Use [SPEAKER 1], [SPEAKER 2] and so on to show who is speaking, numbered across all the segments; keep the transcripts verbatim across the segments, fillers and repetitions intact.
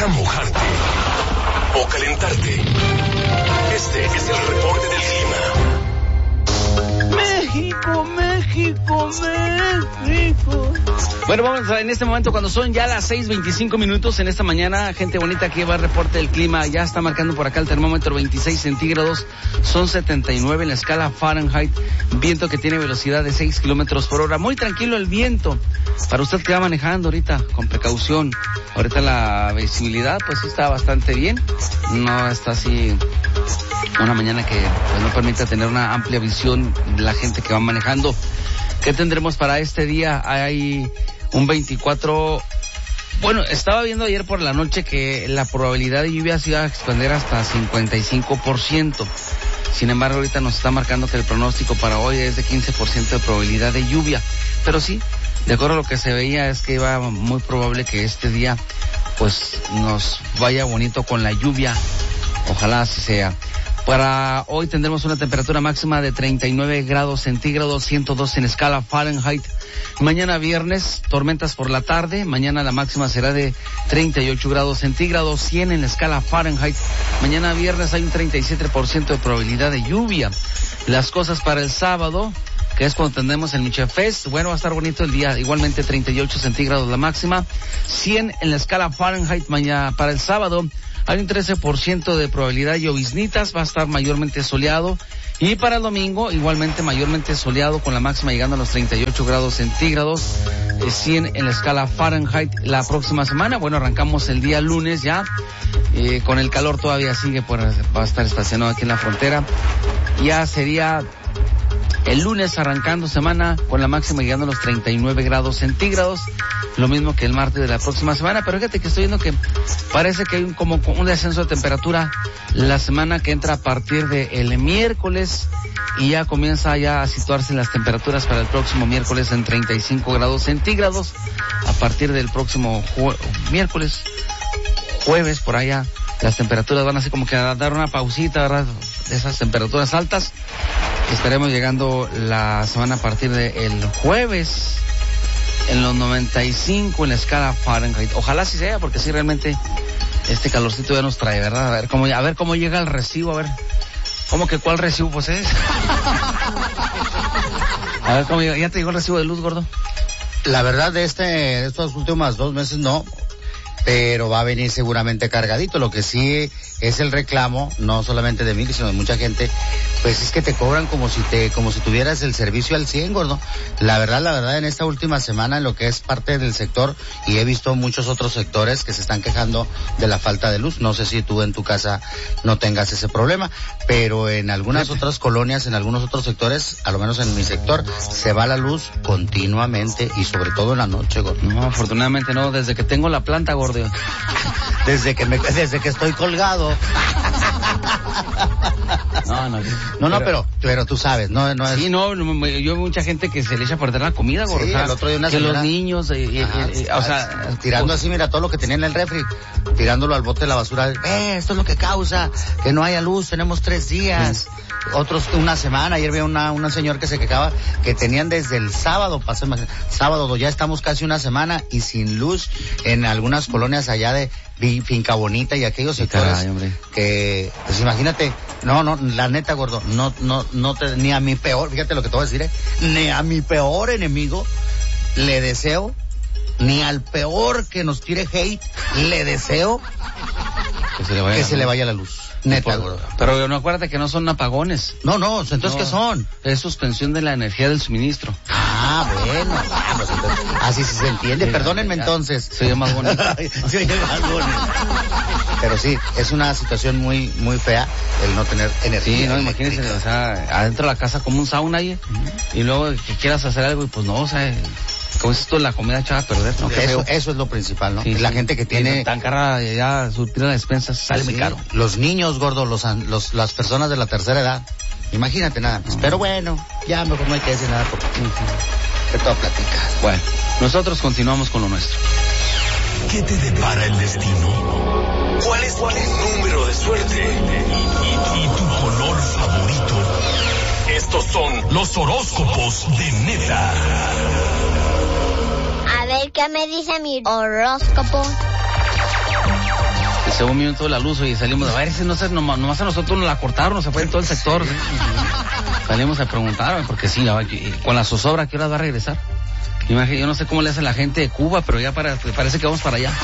[SPEAKER 1] mojarte o calentarte. Este es el reporte del clima.
[SPEAKER 2] México, México, México. Bueno, vamos a, en este momento cuando son ya las seis veinticinco minutos en esta mañana, gente bonita, aquí va el reporte del clima. Ya está marcando por acá el termómetro veintiséis centígrados, son setenta y nueve en la escala Fahrenheit, viento que tiene velocidad de seis kilómetros por hora. Muy tranquilo el viento, para usted que va manejando ahorita, con precaución. Ahorita la visibilidad pues está bastante bien, no está así una mañana que pues, no permite tener una amplia visión de la gente que va manejando. ¿Qué tendremos para este día? Hay un veinticuatro... Bueno, estaba viendo ayer por la noche que la probabilidad de lluvia se iba a expandir hasta cincuenta y cinco por ciento. Sin embargo, ahorita nos está marcando que el pronóstico para hoy es de quince por ciento de probabilidad de lluvia. Pero sí, de acuerdo a lo que se veía, es que iba muy probable que este día pues nos vaya bonito con la lluvia. Ojalá así sea. Para hoy tendremos una temperatura máxima de treinta y nueve grados centígrados, ciento dos en escala Fahrenheit. Mañana viernes, tormentas por la tarde. Mañana la máxima será de treinta y ocho grados centígrados, cien en la escala Fahrenheit. Mañana viernes hay un treinta y siete por ciento de probabilidad de lluvia. Las cosas para el sábado, que es cuando tendremos el Miche Fest. Bueno, va a estar bonito el día, igualmente treinta y ocho centígrados la máxima, cien en la escala Fahrenheit. Mañana para el sábado hay un trece por ciento de probabilidad de lloviznitas, va a estar mayormente soleado. Y para el domingo, igualmente mayormente soleado, con la máxima llegando a los treinta y ocho grados centígrados, cien en la escala Fahrenheit. La próxima semana, bueno, arrancamos el día lunes ya, eh, con el calor todavía sigue, por, va a estar estacionado aquí en la frontera. Ya sería el lunes arrancando semana con la máxima llegando a los treinta y nueve grados centígrados, lo mismo que el martes de la próxima semana. Pero fíjate que estoy viendo que parece que hay un, como un descenso de temperatura la semana que entra a partir del miércoles, y ya comienza ya a situarse en las temperaturas para el próximo miércoles en treinta y cinco grados centígrados. A partir del próximo jue- miércoles, jueves, por allá, las temperaturas van así como que a dar una pausita, ¿verdad? De esas temperaturas altas. Estaremos llegando la semana a partir del jueves en los noventa y cinco en la escala Fahrenheit. Ojalá sí sea, porque sí, realmente este calorcito ya nos trae, ¿verdad? A ver cómo, a ver cómo llega el recibo, a ver. ¿Cómo que cuál recibo pues es? A ver cómo llega. ¿Ya te llegó el recibo de luz, gordo?
[SPEAKER 3] La verdad, de este, de estos últimos dos meses no, pero va a venir seguramente cargadito. Lo que sí es el reclamo, no solamente de mí, sino de mucha gente, pues es que te cobran como si te, como si tuvieras el servicio al cien, gordo. La verdad, la verdad, en esta última semana, en lo que es parte del sector, y he visto muchos otros sectores que se están quejando de la falta de luz. No sé si tú en tu casa no tengas ese problema, pero en algunas otras colonias, en algunos otros sectores, a lo menos en mi sector, se va la luz continuamente, y sobre todo en la noche, gordo.
[SPEAKER 2] No, afortunadamente no, desde que tengo la planta, gordo.
[SPEAKER 3] Desde que me, desde que estoy colgado.
[SPEAKER 2] No, no,
[SPEAKER 3] no, no, pero, pero tú sabes, no, no es...
[SPEAKER 2] Sí, no, yo veo mucha gente que se le echa a perder la comida, gordo.
[SPEAKER 3] Sí,
[SPEAKER 2] o sea,
[SPEAKER 3] el otro día una
[SPEAKER 2] que
[SPEAKER 3] señora...
[SPEAKER 2] los niños, eh, Ajá, eh, eh, o sea...
[SPEAKER 3] Tirando pues... así, mira, todo lo que tenía en el refri, tirándolo al bote de la basura. Eh, esto es lo que causa que no haya luz, tenemos tres días. Sí. Otros una semana. Ayer vi una una señor que se quejaba que tenían desde el sábado, pasó sábado, ya estamos casi una semana y sin luz en algunas colonias allá de Finca Bonita y aquellos sectores. Caray, que, pues imagínate, no, no, la neta, gordo, no, no, no te, ni a mi peor, fíjate lo que te voy a decir, eh, ni a mi peor enemigo le deseo, ni al peor que nos tire hate, le deseo
[SPEAKER 2] que se le vaya,
[SPEAKER 3] que se le vaya la luz. Neta,
[SPEAKER 2] gordo. Pero no, acuérdate que no son apagones.
[SPEAKER 3] No, no, entonces no, ¿qué son?
[SPEAKER 2] Es suspensión de la energía del suministro.
[SPEAKER 3] Ah, bueno, ah, pues entonces, así sí se entiende. Sí, perdónenme ya, entonces.
[SPEAKER 2] Se oye más bonito.
[SPEAKER 3] Se oye más bonito. Pero sí, es una situación muy muy fea el no tener energía.
[SPEAKER 2] Sí, no, imagínense, o sea, adentro de la casa como un sauna ahí, uh-huh. Y luego que quieras hacer algo y pues no, o sea... Como es esto, la comida echada a perder, ¿no?
[SPEAKER 3] Eso, eso es lo principal, ¿no?
[SPEAKER 2] Sí,
[SPEAKER 3] la
[SPEAKER 2] sí,
[SPEAKER 3] gente que tiene...
[SPEAKER 2] Tan cara ya surtir las despensas sale sí, muy caro.
[SPEAKER 3] Los niños, gordos, los, los, las personas de la tercera edad. Imagínate nada más. Uh-huh. Pero bueno, ya mejor no hay que decir nada porque... Uh-huh. Que todo platica.
[SPEAKER 2] Bueno, nosotros continuamos con lo nuestro.
[SPEAKER 1] ¿Qué te depara el destino? ¿Cuál es tu número de suerte? ¿Y, y, y tu color favorito? Estos son los horóscopos de Neta.
[SPEAKER 4] A ver qué me dice mi horóscopo.
[SPEAKER 2] Se un minuto de la luz y salimos a ver si no sé, nomás, nomás a nosotros nos la cortaron, nos se fue en todo el sector. ¿Sí? Salimos a preguntar, porque sí, con la zozobra, ¿qué hora va a regresar? Yo no sé cómo le hace la gente de Cuba, pero ya para, parece que vamos para allá.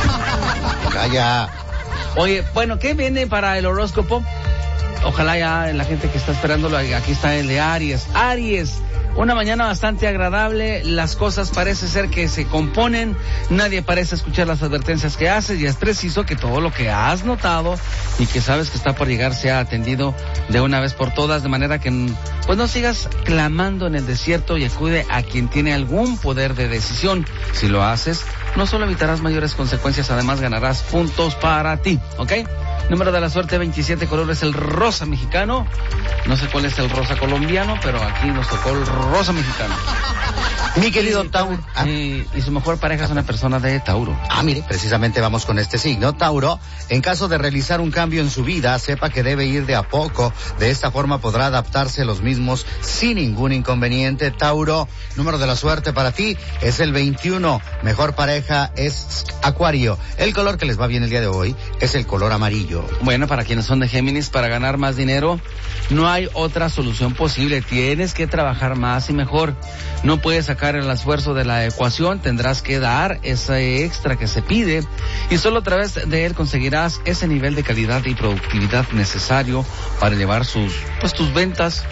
[SPEAKER 3] Calla.
[SPEAKER 2] Oye, bueno, ¿qué viene para el horóscopo? Ojalá ya la gente que está esperándolo, aquí está el de Aries. Aries, una mañana bastante agradable, las cosas parece ser que se componen, nadie parece escuchar las advertencias que haces y es preciso que todo lo que has notado y que sabes que está por llegar sea atendido de una vez por todas, de manera que pues no sigas clamando en el desierto y acude a quien tiene algún poder de decisión. Si lo haces, no solo evitarás mayores consecuencias, además ganarás puntos para ti, ¿ok? Número de la suerte veintisiete, color es el rosa mexicano. No sé cuál es el rosa colombiano, pero aquí nos tocó el rosa mexicano.
[SPEAKER 3] Mi querido Tauro.
[SPEAKER 2] Ah. Y, y su mejor pareja es una persona de Tauro.
[SPEAKER 3] Ah, mire, precisamente vamos con este signo. Tauro, en caso de realizar un cambio en su vida, sepa que debe ir de a poco. De esta forma podrá adaptarse a los mismos sin ningún inconveniente. Tauro, número de la suerte para ti es el veintiuno. Mejor pareja es Acuario. El color que les va bien el día de hoy es el color amarillo.
[SPEAKER 2] Bueno, para quienes son de Géminis, para ganar más dinero, no hay otra solución posible. Tienes que trabajar más y mejor. No puedes sacar el esfuerzo de la ecuación, tendrás que dar ese extra que se pide y solo a través de él conseguirás ese nivel de calidad y productividad necesario para elevar sus, pues, tus ventas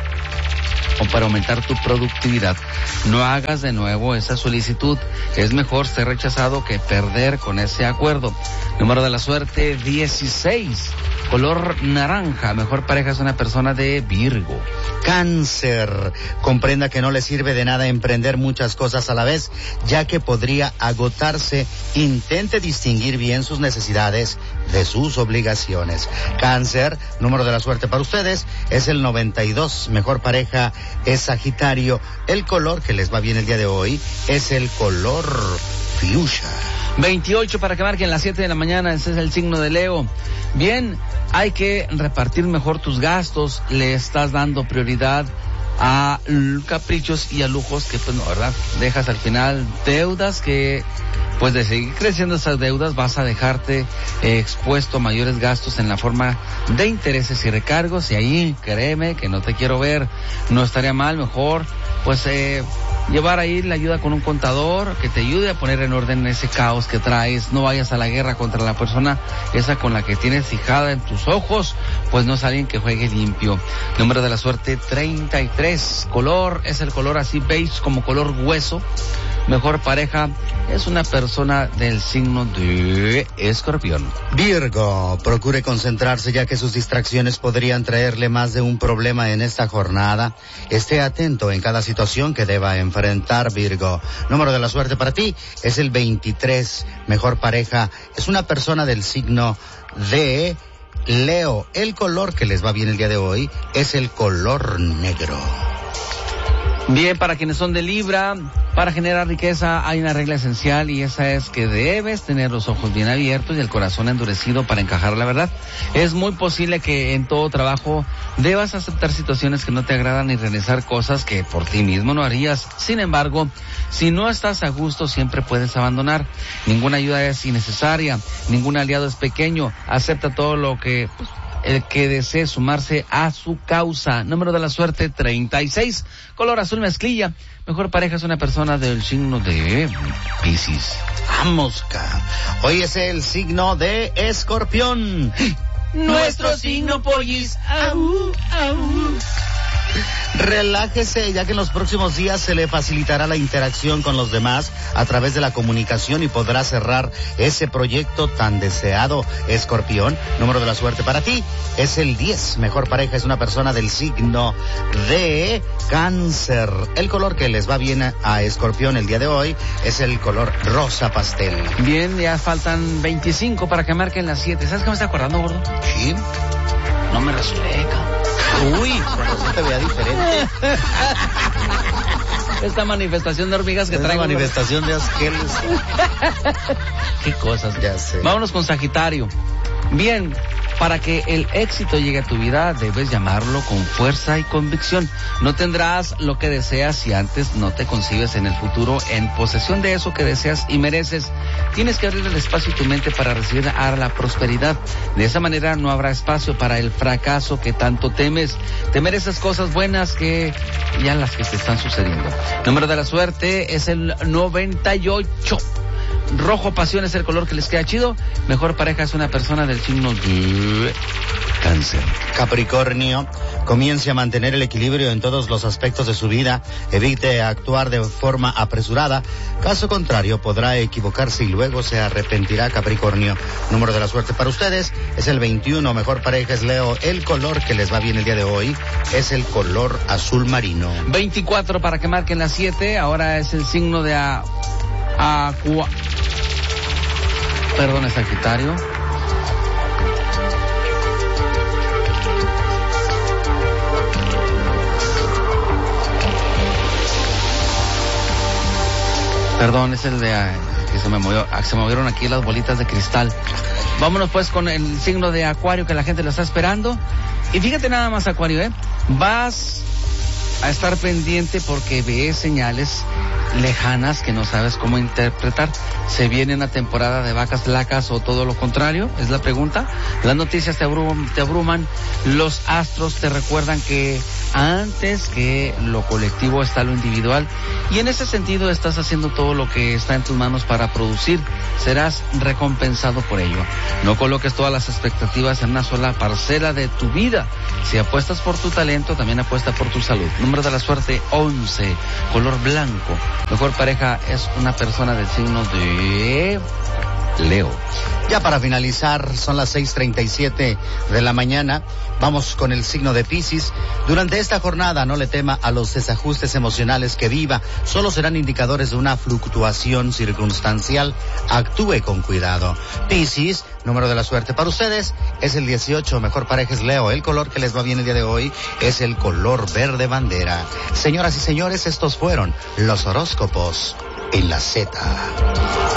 [SPEAKER 2] o para aumentar tu productividad. No hagas de nuevo esa solicitud. Es mejor ser rechazado que perder con ese acuerdo. Número de la suerte dieciséis. Color naranja. Mejor pareja es una persona de Virgo.
[SPEAKER 3] Cáncer. Comprenda que no le sirve de nada emprender muchas cosas a la vez, ya que podría agotarse. Intente distinguir bien sus necesidades de sus obligaciones. Cáncer, número de la suerte para ustedes es el noventa y dos. Mejor pareja es Sagitario. El color que les va bien el día de hoy es el color fuchsia.
[SPEAKER 2] veintiocho para que marquen las siete de la mañana, ese es el signo de Leo. Bien, hay que repartir mejor tus gastos, le estás dando prioridad a caprichos y a lujos que pues no, ¿verdad? Dejas al final deudas que pues de seguir creciendo esas deudas vas a dejarte eh, expuesto a mayores gastos en la forma de intereses y recargos y ahí créeme que no te quiero ver, no estaría mal, mejor pues eh, llevar ahí la ayuda con un contador que te ayude a poner en orden ese caos que traes. No vayas a la guerra contra la persona esa con la que tienes fijada en tus ojos, pues no es alguien que juegue limpio. Número de la suerte treinta y tres. Color es el color así beige como color hueso. Mejor pareja es una persona del signo de Escorpión.
[SPEAKER 3] Virgo, procure concentrarse ya que sus distracciones podrían traerle más de un problema en esta jornada. Esté atento en cada situación que deba enfrentar, Virgo. Número de la suerte para ti es el veintitrés. Mejor pareja es una persona del signo de Leo. El color que les va bien el día de hoy es el color negro.
[SPEAKER 2] Bien, para quienes son de Libra, para generar riqueza hay una regla esencial y esa es que debes tener los ojos bien abiertos y el corazón endurecido para encajar la verdad. Es muy posible que en todo trabajo debas aceptar situaciones que no te agradan y realizar cosas que por ti mismo no harías. Sin embargo, si no estás a gusto siempre puedes abandonar. Ninguna ayuda es innecesaria, ningún aliado es pequeño. Acepta todo lo que... pues, el que desee sumarse a su causa. Número de la suerte treinta y seis. Color azul mezclilla. Mejor pareja es una persona del signo de Piscis.
[SPEAKER 3] Vamos, ca. Hoy es el signo de Escorpión.
[SPEAKER 2] Nuestro signo, pollis. Au, au.
[SPEAKER 3] Relájese, ya que en los próximos días se le facilitará la interacción con los demás a través de la comunicación y podrá cerrar ese proyecto tan deseado. Escorpión, número de la suerte para ti es el diez. Mejor pareja es una persona del signo de Cáncer. El color que les va bien a Escorpión el día de hoy es el color rosa pastel.
[SPEAKER 2] Bien, ya faltan veinticinco para que marquen las siete. ¿Sabes qué me está acordando, gordo?
[SPEAKER 3] Sí.
[SPEAKER 2] No me rasuré, cabrón.
[SPEAKER 3] Uy, cuando te vea diferente.
[SPEAKER 2] Esta manifestación de hormigas que traigo.
[SPEAKER 3] Manifestación de asqueles.
[SPEAKER 2] Qué cosas.
[SPEAKER 3] Ya sé.
[SPEAKER 2] Vámonos con Sagitario. Bien, Para que el éxito llegue a tu vida, debes llamarlo con fuerza y convicción. No tendrás lo que deseas si antes no te concibes en el futuro en posesión de eso que deseas y mereces. Tienes que abrir el espacio y tu mente para recibir a la prosperidad. De esa manera no habrá espacio para el fracaso que tanto temes. Te mereces cosas buenas que ya las que te están sucediendo. Número de la suerte es el noventa y ocho. Rojo pasión es el color que les queda chido. Mejor pareja es una persona del signo de Cáncer.
[SPEAKER 3] Capricornio, comience a mantener el equilibrio en todos los aspectos de su vida. Evite actuar de forma apresurada. Caso contrario, podrá equivocarse y luego se arrepentirá. Capricornio. Número de la suerte para ustedes es el veintiuno. Mejor pareja es Leo. El color que les va bien el día de hoy es el color azul marino.
[SPEAKER 2] veinticuatro para que marquen las siete. Ahora es el signo de a... Aqua... Perdón, Sagitario. Perdón, es el de uh, que se me movió, se movieron aquí las bolitas de cristal. Vámonos pues con el signo de Acuario, que la gente lo está esperando. Y fíjate nada más, Acuario, ¿eh? Vas a estar pendiente porque ves señales lejanas que no sabes cómo interpretar. ¿Se viene una temporada de vacas flacas o todo lo contrario? Es la pregunta. Las noticias te abruman, te abruman. Los astros te recuerdan que antes que lo colectivo está lo individual, y en ese sentido estás haciendo todo lo que está en tus manos para producir. Serás recompensado por ello. No coloques todas las expectativas en una sola parcela de tu vida. Si apuestas por tu talento, también apuesta por tu salud. Número de la suerte once, color blanco. Mejor pareja es una persona del signo de Leo.
[SPEAKER 3] Ya para finalizar, son las seis treinta y siete de la mañana. Vamos con el signo de Piscis. Durante esta jornada no le tema a los desajustes emocionales que viva. Solo serán indicadores de una fluctuación circunstancial. Actúe con cuidado. Piscis, número de la suerte para ustedes es el dieciocho. Mejor pareja es Leo. El color que les va bien el día de hoy es el color verde bandera. Señoras y señores, estos fueron los horóscopos en la Z.